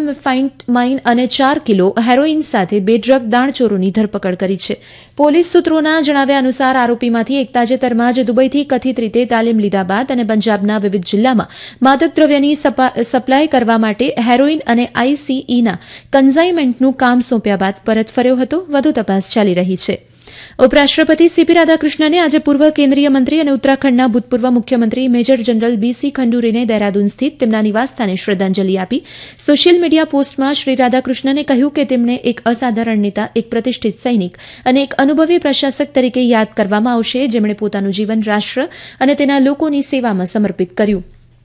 મેથામ્ફેટામાઇન અને 4 kilo heroine સાથે 2 drug દાણચોરોની ધરપકડ કરી છે. પોલીસ સૂત્રોના જણાવ્યા અનુસાર આરોપીમાંથી એક તાજેતરમાં જ દુબઈથી કથિત રીતે તાલીમ લીધા બાદ અને પંજાબના વિવિધ જિલ્લામાં માદક દ્રવ્યની સપ્લાય કરવા માટે હેરોઇન અને આઈસીઈના કન્ઝાઇનમેન્ટનું કામ સોંપ્યા બાદ પરત ફર્યો હતો. વધુ તપાસ ચાલી રહી છે. ઉપરાષ્ટ્રપતિ સીપી રાધાકૃષ્ણને આજે પૂર્વ કેન્દ્રીય મંત્રી અને ઉત્તરાખંડના ભૂતપૂર્વ મુખ્યમંત્રી મેજર જનરલ બીસી ખંડુરીને દહેરાદૂન સ્થિત તેમના નિવાસસ્થાને શ્રદ્ધાંજલિ આપી. સોશિયલ મીડિયા પોસ્ટમાં શ્રી રાધાકૃષ્ણને કહ્યું કે તેમને એક અસાધારણ નેતા, એક પ્રતિષ્ઠિત સૈનિક અને એક અનુભવી પ્રશાસક તરીકે યાદ કરવામાં આવશે, જેમણે પોતાનું જીવન રાષ્ટ્ર અને તેના લોકોની સેવામાં સમર્પિત કર્યું.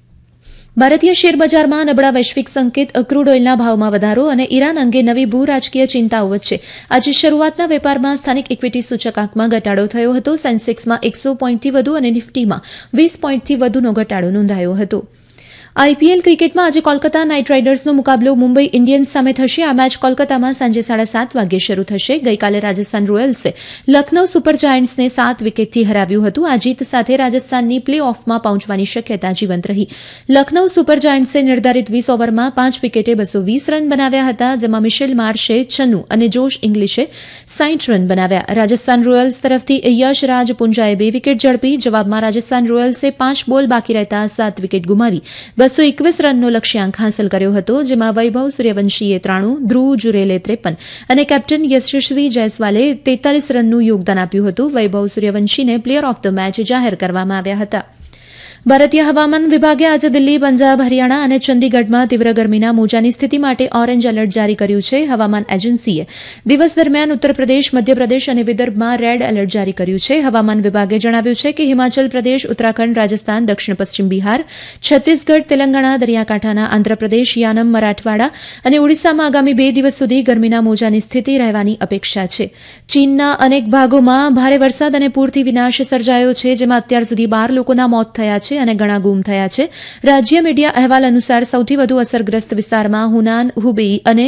ભારતીય શેરબજારમાં નબળા વૈશ્વિક સંકેત, ક્રૂડ ઓઇલના ભાવમાં વધારો અને ઈરાન અંગે નવી ભૂ રાજકીય ચિંતાઓ વચ્ચે આજે શરૂઆતના વેપારમાં સ્થાનિક ઇક્વિટી સૂચકાંકમાં ઘટાડો થયો હતો. સેન્સેક્સમાં 100 પોઈન્ટથી વધુ અને નિફ્ટીમાં 20 પોઈન્ટથી વધુનો ઘટાડો નોંધાયો હતો. આઈપીએલ ક્રિકેટમાં આજે કોલકાતા નાઇટ રાઇડર્સનો મુકાબલો મુંબઈ ઇન્ડિયન્સ સામે થશે. આ મેચ કોલકાતામાં સાંજે 7:30 વાગ્યે શરૂ થશે. ગઈકાલે રાજસ્થાન રોયલ્સે લખનૌ સુપર જાયન્ટ્સને 7 વિકેટથી હરાવ્યું હતું. આ જીત સાથે રાજસ્થાનની પ્લે ઓફમાં પહોંચવાની શક્યતા જીવંત રહી. લખનૌ સુપર જાયન્ટ્સે નિર્ધારિત 20 ઓવરમાં 5 વિકેટે 220 રન બનાવ્યા હતા, જેમાં મિશેલ માર્શે 96 અને જોશ ઇંગ્લિશે 60 રન બનાવ્યા. રાજસ્થાન રોયલ્સ તરફથી યશ રાજ પુંજાએ 2 વિકેટ ઝડપી. જવાબમાં રાજસ્થાન રોયલ્સે 5 બોલ બાકી રહેતા 7 વિકેટ ગુમાવી 221 રનનો લક્ષ્યાંક હાંસલ કર્યો હતો, જેમાં વૈભવ સૂર્યવંશીએ 93, ધ્રુવ જુરેલે 53 અને કેપ્ટન યશસ્વી જયસ્વાલે 43 રનનું યોગદાન આપ્યું હતું. વૈભવ સૂર્યવંશીને પ્લેયર ઓફ ધ મેચ જાહેર કરવામાં આવ્યા હતા. ભારતીય હવામાન વિભાગે આજે દિલ્હી, પંજાબ, હરિયાણા અને ચંદીગઢમાં તીવ્ર ગરમીના મોજાની સ્થિતિ માટે ઓરેન્જ એલર્ટ જારી કર્યું છે. હવામાન એજન્સીએ દિવસ દરમિયાન ઉત્તરપ્રદેશ, મધ્યપ્રદેશ અને વિદર્ભમાં રેડ એલર્ટ જારી કર્યું છે. હવામાન વિભાગે જણાવ્યું છે કે હિમાચલ પ્રદેશ, ઉત્તરાખંડ, રાજસ્થાન, દક્ષિણ પશ્ચિમ બિહાર, છત્તીસગઢ, તેલંગાણા, દરિયાકાંઠાના આંધ્રપ્રદેશ, યાનમ, મરાઠવાડા અને ઓડિશામાં આગામી 2 દિવસ સુધી ગરમીના મોજાની સ્થિતિ રહેવાની અપેક્ષા છે. ચીનના અનેક ભાગોમાં ભારે વરસાદ અને પૂરથી વિનાશ સર્જાયો છે, જેમાં અત્યાર સુધી 12 લોકોના મોત થયા છે અને ઘણા ગુમ થયા છે. રાજ્ય મીડિયા અહેવાલ અનુસાર સૌથી વધુ અસરગ્રસ્ત વિસ્તારમાં હુનાન, હુબેઈ અને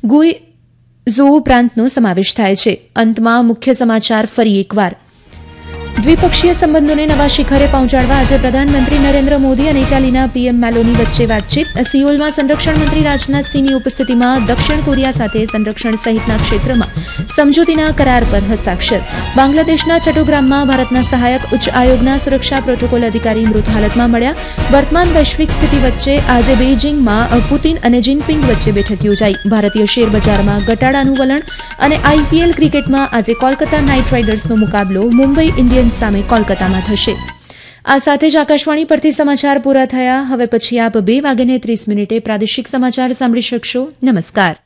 ગુઇઝોઉ પ્રાંતનો સમાવેશ થાય છે. અંતમાં મુખ્ય સમાચાર ફરી એકવાર. દ્વિપક્ષીય સંબંધોને નવા શિખરે પહોંચાડવા આજે પ્રધાનમંત્રી નરેન્દ્ર મોદી અને ઇટાલીના પીએમ મેલોની વચ્ચે વાતચીત. સિયોલમાં સંરક્ષણ મંત્રી રાજનાથસિંહની ઉપસ્થિતિમાં દક્ષિણ કોરિયા સાથે સંરક્ષણ સહિતના ક્ષેત્રમાં સમજૂતીના કરાર પર હસ્તાક્ષર. બાંગ્લાદેશના ચટ્ટોગ્રામમાં ભારતના સહાયક ઉચ્ચ આયોગના સુરક્ષા પ્રોટોકોલ અધિકારી મૃત હાલતમાં મળ્યા. વર્તમાન વૈશ્વિક સ્થિતિ વચ્ચે આજે બેઇજિંગમાં પુતિન અને જિનપિંગ વચ્ચે બેઠક યોજાઈ. ભારતીય શેરબજારમાં ઘટાડાનું વલણ અને આઈપીએલ ક્રિકેટમાં આજે કોલકાતા નાઇટ રાઇડર્સનો મુકાબલો મુંબઈ ઇન્ડિયન્સ સામે કોલકાતામાં થશે. આ સાથે જ આકાશવાણી પરથી સમાચાર પૂરા થયા. હવે પછી આપ 2:30 પ્રાદેશિક સમાચાર સાંભળી શકશો. નમસ્કાર.